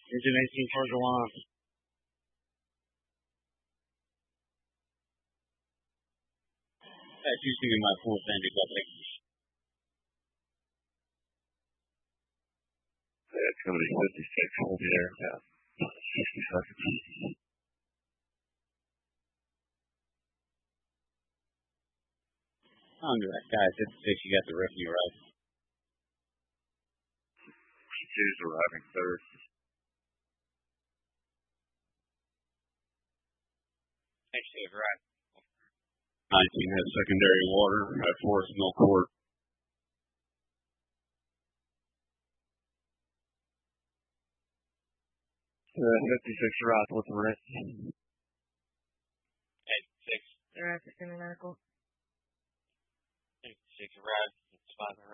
Engine 18 charge alarm. That's usually my full standard public. It's going to be 56. We'll be there in about 60 seconds. Guys, 56, you got the revenue right. 52's arriving third. Thanks, Dave, right. 19 has secondary water at Forest Mill Court. Uh, 56 arrived with the rest. 86. They're at the medical. 86 arrived. It's 5